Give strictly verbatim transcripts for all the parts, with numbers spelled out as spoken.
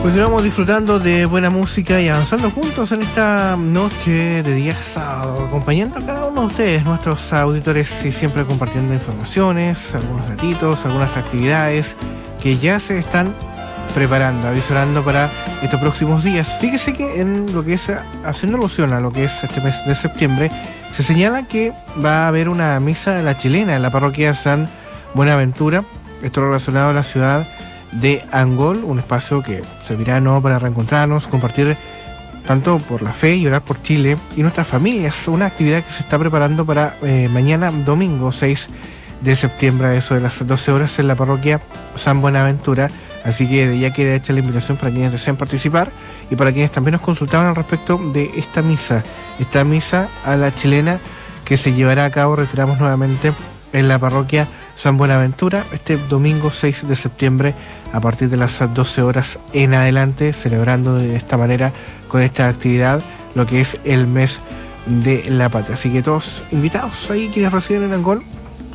Continuamos disfrutando de buena música y avanzando juntos en esta noche de día sábado, acompañando a cada uno de ustedes, nuestros auditores, y siempre compartiendo informaciones, algunos datitos, algunas actividades que ya se están preparando, avisorando para estos próximos días. Fíjese que en lo que es, haciendo alusión a lo que es este mes de septiembre, se señala que va a haber una misa de la chilena en la parroquia San Buenaventura, esto relacionado a la ciudad de Angol, un espacio que servirá no para reencontrarnos, compartir tanto por la fe y orar por Chile y nuestras familias. Una actividad que se está preparando para eh, mañana domingo seis de septiembre, a eso de las doce horas, en la parroquia San Buenaventura. Así que ya queda hecha la invitación para quienes deseen participar y para quienes también nos consultaban al respecto de esta misa, esta misa a la chilena que se llevará a cabo, reiteramos nuevamente, en la parroquia San Buenaventura este domingo seis de septiembre a partir de las doce horas en adelante, celebrando de esta manera, con esta actividad, lo que es el mes de la patria. Así que todos invitados ahí, quienes residen en Angol,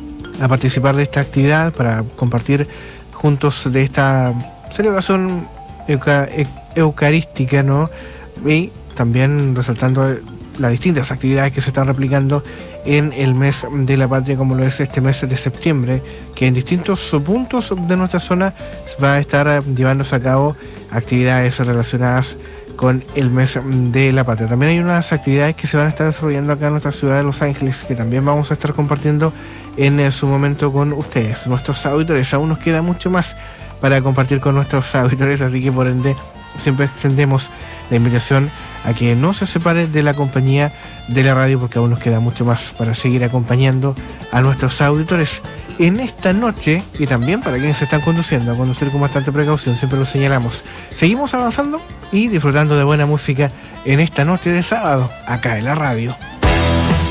a participar de esta actividad para compartir juntos de esta celebración euca- e- eucarística, ¿no? Y también resaltando las distintas actividades que se están replicando en el mes de la patria, como lo es este mes de septiembre, que en distintos puntos de nuestra zona va a estar llevándose a cabo actividades relacionadas con el mes de la patria. También hay unas actividades que se van a estar desarrollando acá en nuestra ciudad de Los Ángeles, que también vamos a estar compartiendo en su momento con ustedes, nuestros auditores. Aún nos queda mucho más para compartir con nuestros auditores, así que por ende siempre extendemos la invitación a que no se separe de la compañía de la radio, porque aún nos queda mucho más para seguir acompañando a nuestros auditores en esta noche, y también para quienes se están conduciendo, a conducir con bastante precaución, siempre lo señalamos. Seguimos avanzando y disfrutando de buena música en esta noche de sábado, acá en la radio.